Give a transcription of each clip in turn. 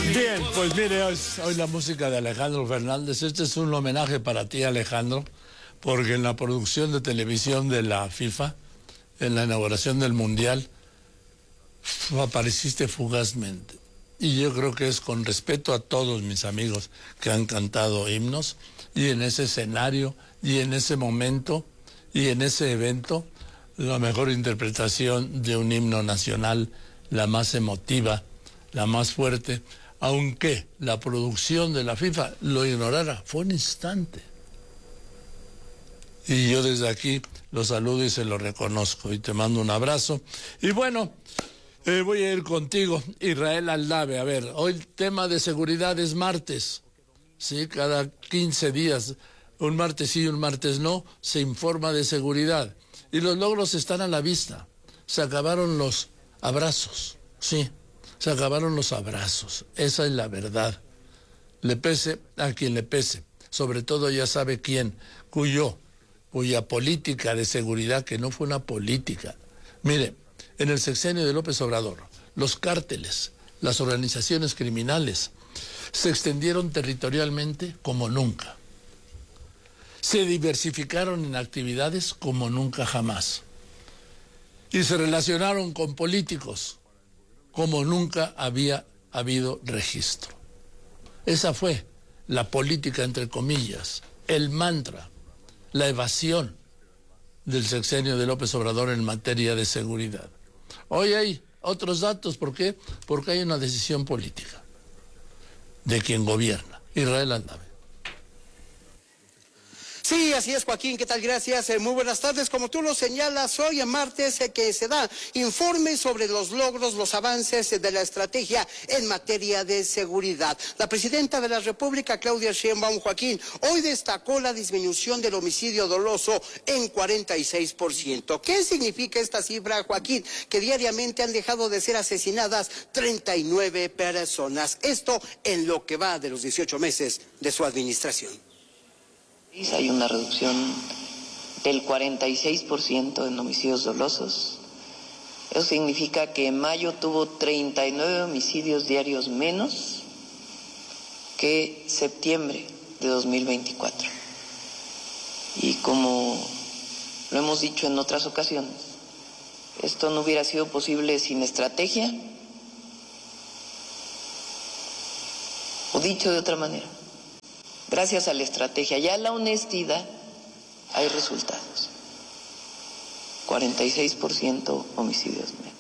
Bien, pues mire, hoy la música de Alejandro Fernández. Este es un homenaje para ti, Alejandro, porque en la producción de televisión de la FIFA, en la inauguración del Mundial, apareciste fugazmente. Y yo creo que es con respeto a todos mis amigos que han cantado himnos, y en ese escenario, y en ese momento, y en ese evento, la mejor interpretación de un himno nacional, la más emotiva, la más fuerte, aunque la producción de la FIFA lo ignorara. Fue un instante. Y yo desde aquí lo saludo y se lo reconozco y te mando un abrazo. Y bueno, voy a ir contigo, Israel Aldave. A ver, hoy el tema de seguridad es martes, ¿sí? Cada 15 días, un martes sí y un martes no, se informa de seguridad. Y los logros están a la vista. Se acabaron los abrazos, sí, se acabaron los abrazos. Esa es la verdad. Le pese a quien le pese, sobre todo ya sabe quién, cuya política de seguridad, que no fue una política. Mire, en el sexenio de López Obrador, los cárteles, las organizaciones criminales, se extendieron territorialmente como nunca. Se diversificaron en actividades como nunca jamás. Y se relacionaron con políticos como nunca había habido registro. Esa fue la política, entre comillas, el mantra, la evasión del sexenio de López Obrador en materia de seguridad. Hoy hay otros datos. ¿Por qué? Porque hay una decisión política de quien gobierna. Israel Aldave. Sí, así es, Joaquín, ¿qué tal? Gracias, muy buenas tardes. Como tú lo señalas, hoy en martes que se da informe sobre los logros, los avances de la estrategia en materia de seguridad. La presidenta de la República, Claudia Sheinbaum, Joaquín, hoy destacó la disminución del homicidio doloso en 46%. ¿Qué significa esta cifra, Joaquín? Que diariamente han dejado de ser asesinadas 39 personas. Esto en lo que va de los 18 meses de su administración. Hay una reducción del 46% en homicidios dolosos. Eso significa que en mayo tuvo 39 homicidios diarios menos que septiembre de 2024. Y como lo hemos dicho en otras ocasiones, esto no hubiera sido posible sin estrategia, o dicho de otra manera, gracias a la estrategia y a la honestidad hay resultados. 46% homicidios menos.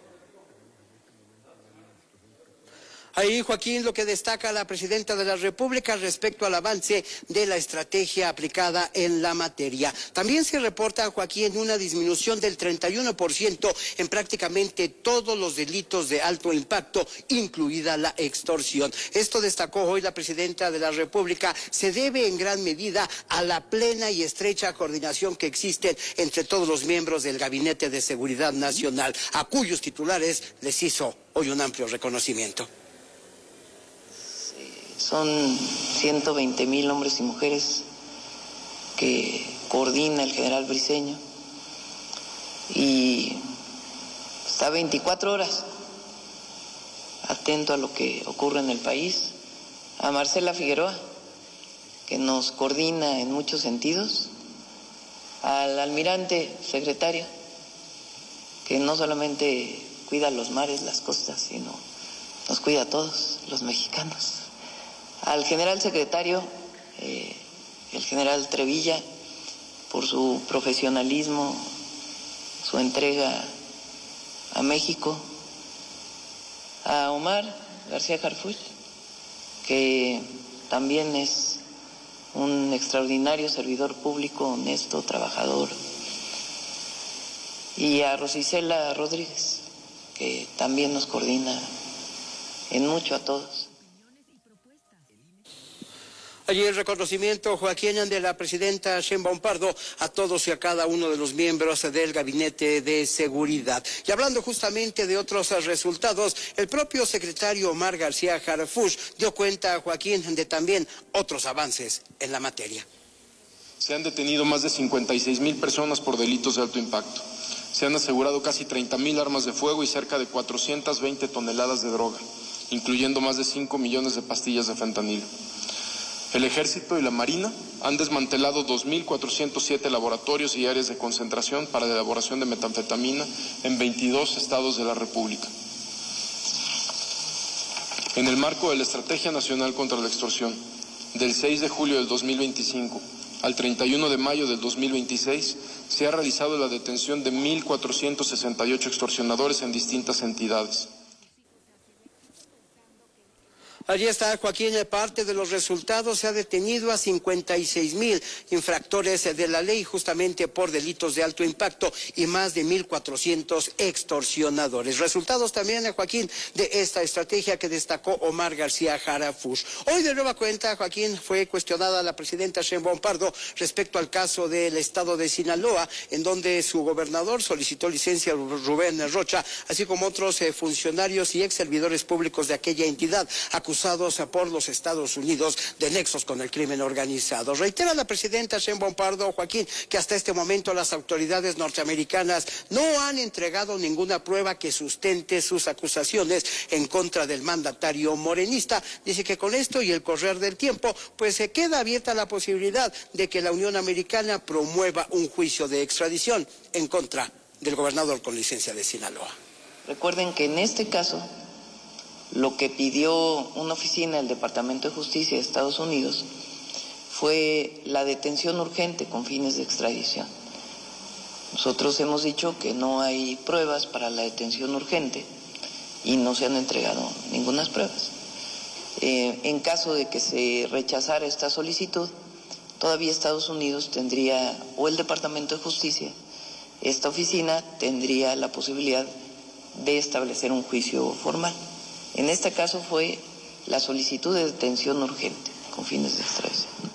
Ahí, Joaquín, lo que destaca la presidenta de la República respecto al avance de la estrategia aplicada en la materia. También se reporta, Joaquín, una disminución del 31% en prácticamente todos los delitos de alto impacto, incluida la extorsión. Esto destacó hoy la presidenta de la República. Se debe en gran medida a la plena y estrecha coordinación que existe entre todos los miembros del Gabinete de Seguridad Nacional, a cuyos titulares les hizo hoy un amplio reconocimiento. Son 120,000 hombres y mujeres que coordina el general Briceño y está 24 horas atento a lo que ocurre en el país. A Marcela Figueroa, que nos coordina en muchos sentidos. Al almirante secretario, que no solamente cuida los mares, las costas, sino nos cuida a todos los mexicanos. Al general secretario, el general Trevilla, por su profesionalismo, su entrega a México. A Omar García Harfuch, que también es un extraordinario servidor público, honesto, trabajador. Y a Rosicela Rodríguez, que también nos coordina en mucho a todos. Allí el reconocimiento, Joaquín, de la presidenta Sheinbaum Pardo a todos y a cada uno de los miembros del Gabinete de Seguridad. Y hablando justamente de otros resultados, el propio secretario Omar García Harfuch dio cuenta, Joaquín, de también otros avances en la materia. Se han detenido más de 56,000 personas por delitos de alto impacto. Se han asegurado casi 30,000 armas de fuego y cerca de 420 toneladas de droga. incluyendo más de 5 millones de pastillas de fentanilo. El Ejército y la Marina han desmantelado 2.407 laboratorios y áreas de concentración para la elaboración de metanfetamina en 22 estados de la República. En el marco de la Estrategia Nacional contra la Extorsión, del 6 de julio del 2025 al 31 de mayo del 2026, se ha realizado la detención de 1.468 extorsionadores en distintas entidades. Allí está, Joaquín, parte de los resultados. Se ha detenido a 56,000 infractores de la ley justamente por delitos de alto impacto y más de 1.400 extorsionadores. Resultados también, Joaquín, de esta estrategia que destacó Omar García Harfuch. Hoy de nueva cuenta, Joaquín, fue cuestionada la presidenta Sheinbaum Pardo respecto al caso del estado de Sinaloa, en donde su gobernador solicitó licencia a Rubén Rocha, así como otros funcionarios y ex servidores públicos de aquella entidad, acusados por los Estados Unidos de nexos con el crimen organizado. Reitera la presidenta Sheinbaum Pardo, Joaquín, que hasta este momento las autoridades norteamericanas no han entregado ninguna prueba que sustente sus acusaciones en contra del mandatario morenista. Dice que con esto y el correr del tiempo, pues se queda abierta la posibilidad de que la Unión Americana promueva un juicio de extradición en contra del gobernador con licencia de Sinaloa. Recuerden que en este caso, lo que pidió una oficina del Departamento de Justicia de Estados Unidos fue la detención urgente con fines de extradición. Nosotros hemos dicho que no hay pruebas para la detención urgente y no se han entregado ninguna pruebas. En caso de que se rechazara esta solicitud, todavía Estados Unidos tendría, o el Departamento de Justicia, esta oficina tendría la posibilidad de establecer un juicio formal. En este caso fue la solicitud de detención urgente con fines de extradición.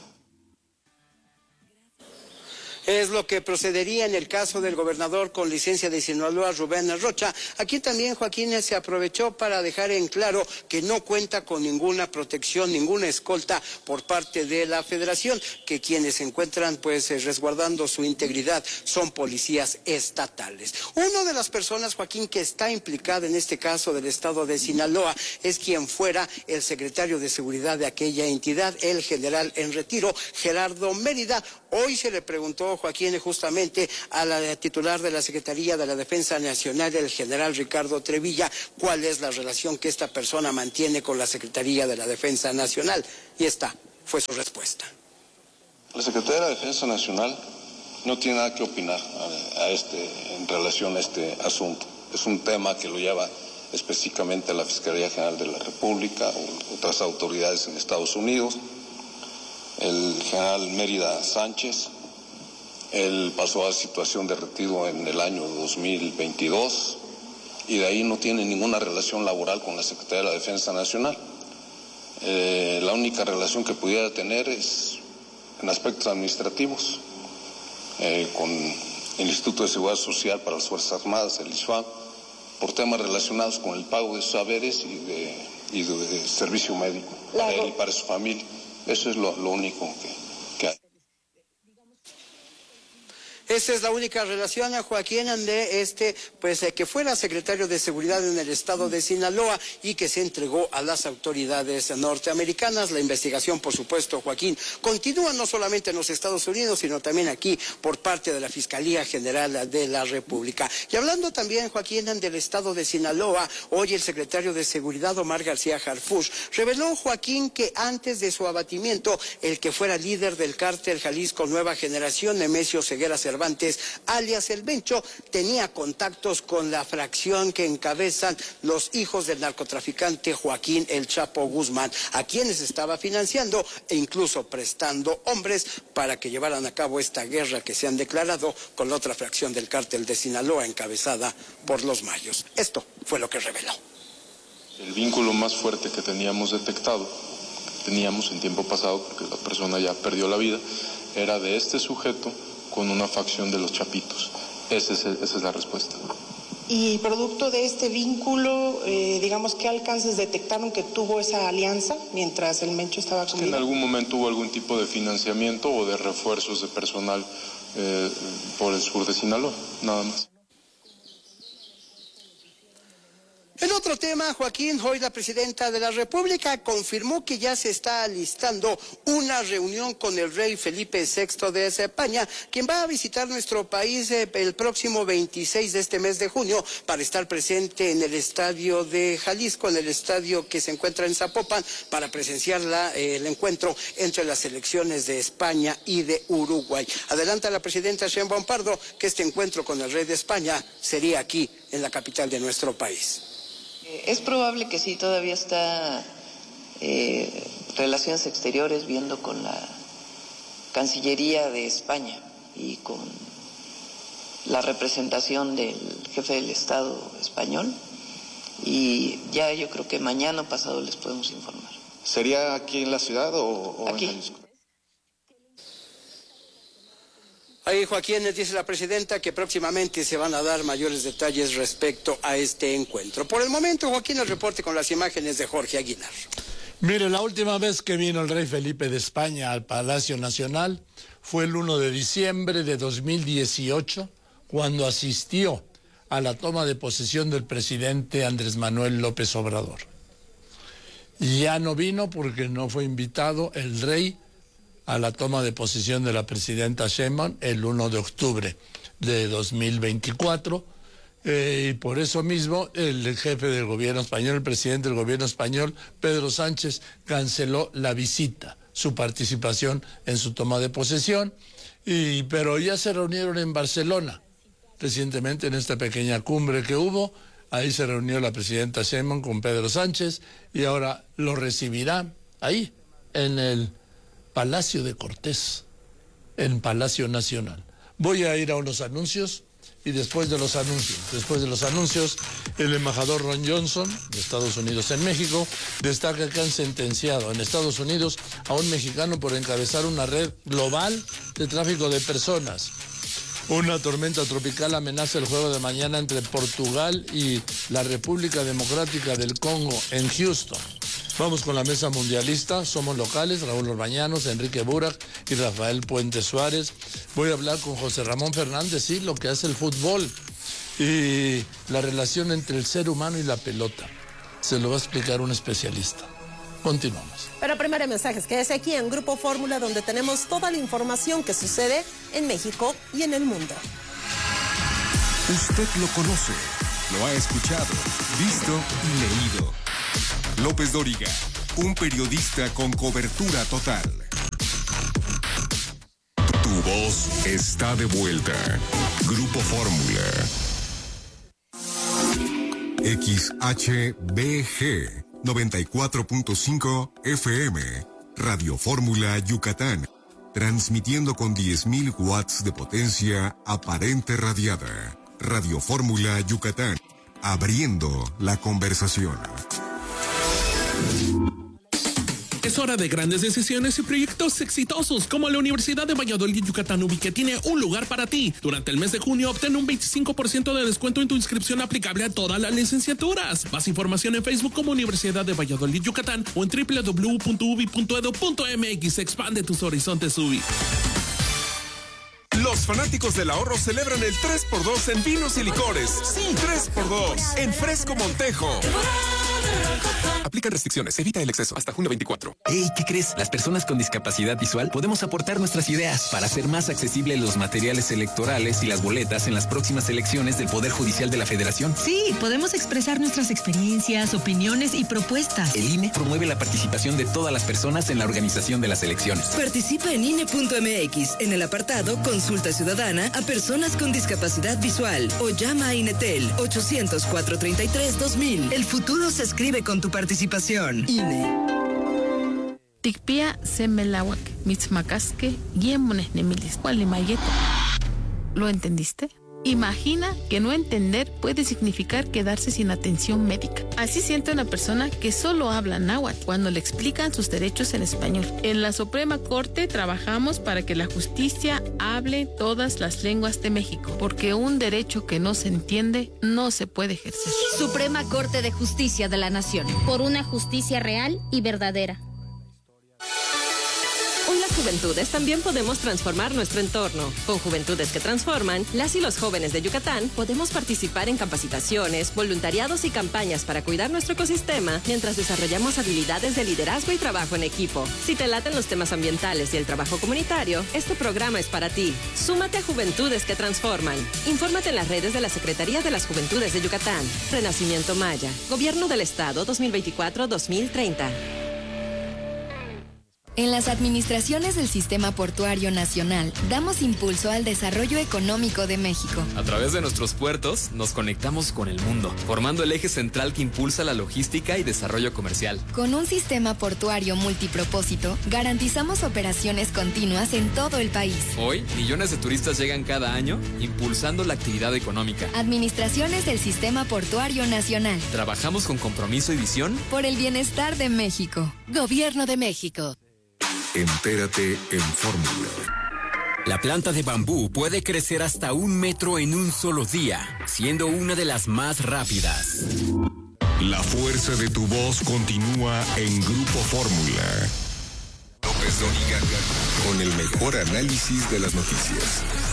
Es lo que procedería en el caso del gobernador con licencia de Sinaloa, Rubén Rocha. Aquí también, Joaquín, se aprovechó para dejar en claro que no cuenta con ninguna protección, ninguna escolta por parte de la Federación, que quienes se encuentran pues resguardando su integridad son policías estatales. Una de las personas, Joaquín, que está implicada en este caso del estado de Sinaloa es quien fuera el secretario de Seguridad de aquella entidad, el general en retiro, Gerardo Mérida. Hoy se le preguntó, Joaquín, justamente a la titular de la Secretaría de la Defensa Nacional, el general Ricardo Trevilla, cuál es la relación que esta persona mantiene con la Secretaría de la Defensa Nacional. Y esta fue su respuesta. La Secretaría de la Defensa Nacional no tiene nada que opinar en relación a este asunto. Es un tema que lo lleva específicamente la Fiscalía General de la República o otras autoridades en Estados Unidos. El general Mérida Sánchez, él pasó a situación de retiro en el año 2022 y de ahí no tiene ninguna relación laboral con la Secretaría de la Defensa Nacional. La única relación que pudiera tener es en aspectos administrativos con el Instituto de Seguridad Social para las Fuerzas Armadas, el ISFAM, por temas relacionados con el pago de sus haberes y de servicio médico para él y para su familia. Eso es lo único que hay. Esa es la única relación, a Joaquín, de que fuera secretario de Seguridad en el estado de Sinaloa y que se entregó a las autoridades norteamericanas. La investigación, por supuesto, Joaquín, continúa no solamente en los Estados Unidos, sino también aquí por parte de la Fiscalía General de la República. Y hablando también, Joaquín, del estado de Sinaloa, hoy el secretario de Seguridad, Omar García Harfuch, reveló, Joaquín, que antes de su abatimiento, el que fuera líder del cártel Jalisco Nueva Generación, Nemesio Ceguera Cervantes, alias El Bencho, tenía contactos con la fracción que encabezan los hijos del narcotraficante Joaquín El Chapo Guzmán, a quienes estaba financiando e incluso prestando hombres para que llevaran a cabo esta guerra que se han declarado con la otra fracción del cártel de Sinaloa encabezada por los Mayos. Esto fue lo que reveló. El vínculo más fuerte que teníamos detectado, teníamos en tiempo pasado, porque la persona ya perdió la vida, era de este sujeto con una facción de los Chapitos. Esa es la respuesta. Y producto de este vínculo, digamos, ¿qué alcances detectaron que tuvo esa alianza mientras el Mencho estaba con él? En algún momento hubo algún tipo de financiamiento o de refuerzos de personal por el sur de Sinaloa, nada más. En otro tema, Joaquín, hoy la presidenta de la República confirmó que ya se está alistando una reunión con el rey Felipe VI de España, quien va a visitar nuestro país el próximo 26 de este mes de junio para estar presente en el estadio de Jalisco, en el estadio que se encuentra en Zapopan, para presenciar el encuentro entre las selecciones de España y de Uruguay. Adelanta la presidenta Sheinbaum Pardo que este encuentro con el rey de España sería aquí, en la capital de nuestro país. Es probable que sí, todavía está Relaciones Exteriores viendo con la Cancillería de España y con la representación del jefe del Estado español, y ya yo creo que mañana o pasado les podemos informar. ¿Sería aquí en la ciudad o aquí? En Jalisco? Ahí, Joaquín, les dice la presidenta que próximamente se van a dar mayores detalles respecto a este encuentro. Por el momento, Joaquín, el reporte con las imágenes de Jorge Aguilar. Mire, la última vez que vino el rey Felipe de España al Palacio Nacional fue el 1 de diciembre de 2018, cuando asistió a la toma de posesión del presidente Andrés Manuel López Obrador. Y ya no vino porque no fue invitado el rey a la toma de posesión de la presidenta Sheinbaum el 1 de octubre de 2024. Y por eso mismo el jefe del gobierno español, el presidente del gobierno español, Pedro Sánchez, canceló la visita, su participación en su toma de posesión, pero ya se reunieron en Barcelona recientemente en esta pequeña cumbre que hubo. Ahí se reunió la presidenta Sheinbaum con Pedro Sánchez y ahora lo recibirá ahí, en el Palacio de Cortés, en Palacio Nacional. Voy a ir a unos anuncios y después de los anuncios, el embajador Ron Johnson de Estados Unidos en México destaca que han sentenciado en Estados Unidos a un mexicano por encabezar una red global de tráfico de personas. Una tormenta tropical amenaza el juego de mañana entre Portugal y la República Democrática del Congo en Houston. Vamos con la mesa mundialista, somos locales, Raúl Orbañanos, Enrique Burak y Rafael Puente Suárez. Voy a hablar con José Ramón Fernández, sí, lo que hace el fútbol y la relación entre el ser humano y la pelota. Se lo va a explicar un especialista. Continuamos. Pero primero mensajes, quédese aquí en Grupo Fórmula, donde tenemos toda la información que sucede en México y en el mundo. Usted lo conoce, lo ha escuchado, visto y leído. López Dóriga, un periodista con cobertura total. Tu voz está de vuelta. Grupo Fórmula. XHBG 94.5 FM, Radio Fórmula Yucatán, transmitiendo con 10.000 watts de potencia aparente radiada. Radio Fórmula Yucatán, abriendo la conversación. Es hora de grandes decisiones y proyectos exitosos, como la Universidad de Valladolid Yucatán UBI, que tiene un lugar para ti. Durante el mes de junio, obtén un 25% de descuento en tu inscripción aplicable a todas las licenciaturas. Más información en Facebook como Universidad de Valladolid Yucatán o en www.ubi.edu.mx. Expande tus horizontes UBI. Los fanáticos del ahorro celebran el 3x2 en vinos y licores. Sí, 3x2 en Fresco Montejo. Aplican restricciones, evita el exceso. Hasta junio 24. Hey, ¿qué crees? Las personas con discapacidad visual podemos aportar nuestras ideas para hacer más accesibles los materiales electorales y las boletas en las próximas elecciones del Poder Judicial de la Federación. Sí, podemos expresar nuestras experiencias, opiniones y propuestas. El INE promueve la participación de todas las personas en la organización de las elecciones. Participa en INE.mx en el apartado Consulta Ciudadana a personas con discapacidad visual o llama a INETEL 800-433-2000. El futuro se escribe con tu participación. INE. Tikpia semelawak, mitzmacasque, yemones nemilis, gualimayete. ¿Lo entendiste? Imagina que no entender puede significar quedarse sin atención médica. Así siente una persona que solo habla náhuatl cuando le explican sus derechos en español. En la Suprema Corte trabajamos para que la justicia hable todas las lenguas de México, porque un derecho que no se entiende no se puede ejercer. Suprema Corte de Justicia de la Nación. Por una justicia real y verdadera. Hoy la juventudes también podemos transformar nuestro entorno. Con Juventudes que Transforman, las y los jóvenes de Yucatán podemos participar en capacitaciones, voluntariados y campañas para cuidar nuestro ecosistema mientras desarrollamos habilidades de liderazgo y trabajo en equipo. Si te laten los temas ambientales y el trabajo comunitario, este programa es para ti. Súmate a Juventudes que Transforman. Infórmate en las redes de la Secretaría de las Juventudes de Yucatán. Renacimiento Maya. Gobierno del Estado 2024-2030. En las administraciones del Sistema Portuario Nacional, damos impulso al desarrollo económico de México. A través de nuestros puertos, nos conectamos con el mundo, formando el eje central que impulsa la logística y desarrollo comercial. Con un sistema portuario multipropósito, garantizamos operaciones continuas en todo el país. Hoy, millones de turistas llegan cada año, impulsando la actividad económica. Administraciones del Sistema Portuario Nacional. Trabajamos con compromiso y visión por el bienestar de México. Gobierno de México. Entérate en Fórmula. La planta de bambú puede crecer hasta 1 metro en un solo día, siendo una de las más rápidas. La fuerza de tu voz continúa en Grupo Fórmula. López Dóriga, con el mejor análisis de las noticias.